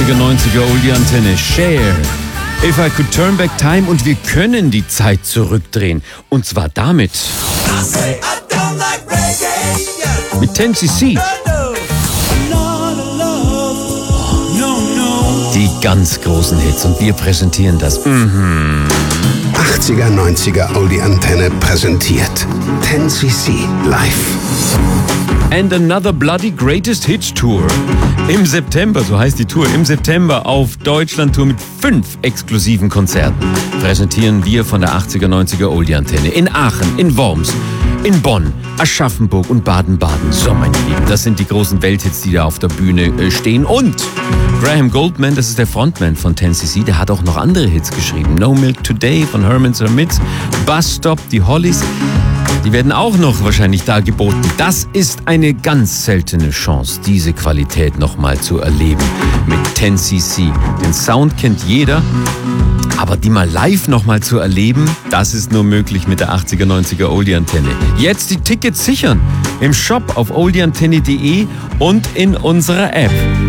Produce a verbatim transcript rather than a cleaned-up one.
achtziger, neunziger Oldie-Antenne. Cher. If I Could Turn Back Time, und wir können die Zeit zurückdrehen. Und zwar damit. Mit ten C C. Die ganz großen Hits, und wir präsentieren das. Mhm. achtziger, neunziger Oldie-Antenne präsentiert ten C C live. And Another Bloody Greatest Hits Tour. Im September, so heißt die Tour, im September auf Deutschland-Tour mit fünf exklusiven Konzerten präsentieren wir von der achtziger, neunziger Oldie-Antenne in Aachen, in Worms, in Bonn, Aschaffenburg und Baden-Baden. So, meine Lieben, das sind die großen Welthits, die da auf der Bühne äh, stehen. Und Graham Goldman, das ist der Frontman von ten C C, der hat auch noch andere Hits geschrieben. No Milk Today von Herman's Hermits, Bus Stop, die Hollies. Die werden auch noch wahrscheinlich da geboten. Das ist eine ganz seltene Chance, diese Qualität nochmal zu erleben mit ten C C. Den Sound kennt jeder, aber die mal live nochmal zu erleben, das ist nur möglich mit der achtziger, neunziger Oldie-Antenne. Jetzt die Tickets sichern im Shop auf oldieantenne punkt de und in unserer App.